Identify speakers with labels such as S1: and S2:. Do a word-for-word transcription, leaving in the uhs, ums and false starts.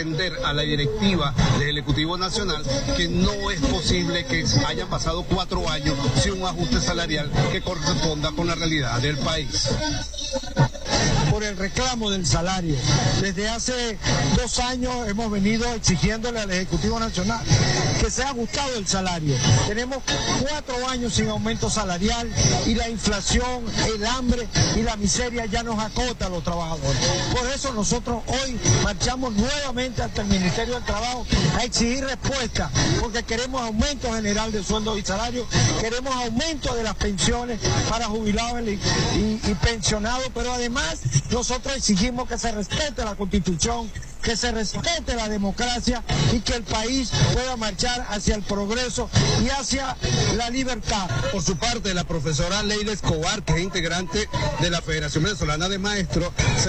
S1: entender a la directiva del Ejecutivo Nacional que no es posible que hayan pasado cuatro años sin un ajuste salarial que corresponda con la realidad del país.
S2: Por el reclamo del salario. Desde hace dos años hemos venido exigiéndole al Ejecutivo Nacional que sea ajustado el salario. Tenemos cuatro años sin aumento salarial y la inflación, el hambre y la miseria ya nos acota a los trabajadores. Por eso nosotros hoy marchamos nuevamente ante el Ministerio del Trabajo a exigir respuesta, porque queremos aumento general de sueldos y salarios, queremos aumento de las pensiones para jubilados y, y, y pensionados, pero además nosotros exigimos que se respete la Constitución, que se respete la democracia y que el país pueda marchar hacia el progreso y hacia la libertad.
S1: Por su parte, la profesora Leila Escobar, que es integrante de la Federación Venezolana de Maestros,